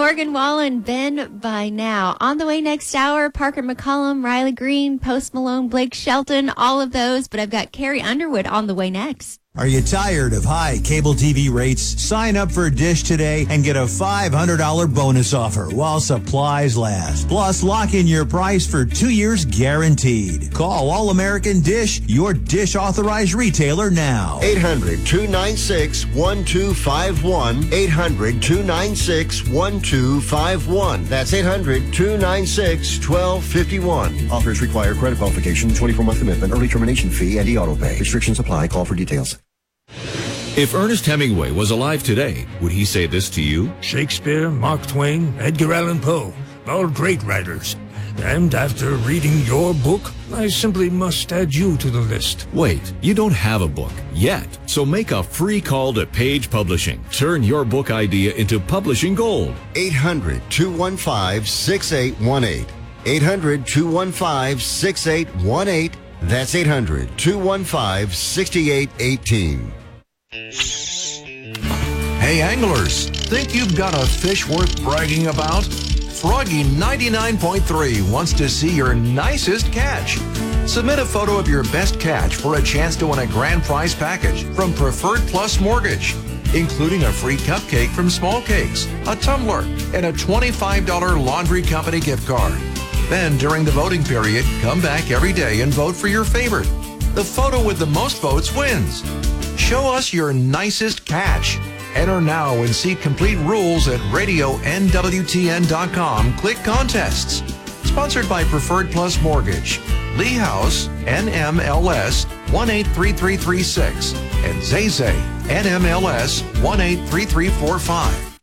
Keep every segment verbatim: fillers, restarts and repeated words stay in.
Morgan Wallen, Ben by Now. On the way next hour, Parker McCollum, Riley Green, Post Malone, Blake Shelton, all of those. But I've got Carrie Underwood on the way next. Are you tired of high cable T V rates? Sign up for Dish today and get a five hundred dollars bonus offer while supplies last. Plus, lock in your price for two years guaranteed. Call All American Dish, your Dish authorized retailer now. eight hundred, two nine six, one two five one. eight hundred, two nine six, one two five one. That's eight hundred, two nine six, one two five one. Offers require credit qualification, twenty-four month commitment, early termination fee, and e-auto pay. Restrictions apply. Call for details. If Ernest Hemingway was alive today, would he say this to you? Shakespeare, Mark Twain, Edgar Allan Poe, all great writers. And after reading your book, I simply must add you to the list. Wait, you don't have a book yet. So make a free call to Page Publishing. Turn your book idea into publishing gold. eight hundred, two one five, six eight one eight. eight hundred, two one five, six eight one eight. That's eight hundred, two one five, six eight one eight. Hey anglers, think you've got a fish worth bragging about? Froggy ninety-nine point three wants to see your nicest catch. Submit a photo of your best catch for a chance to win a grand prize package from Preferred Plus Mortgage, including a free cupcake from Small Cakes, a tumbler, and a twenty-five dollars laundry company gift card. Then, during the voting period, come back every day and vote for your favorite. The photo with the most votes wins. Show us your nicest catch. Enter now and see complete rules at radio N W T N dot com. Click contests. Sponsored by Preferred Plus Mortgage, Lee House, N M L S one eight three three three six, and Zay Zay, N M L S one eight three three four five.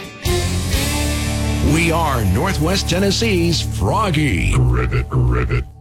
We are Northwest Tennessee's Froggy. Ribbit, ribbit.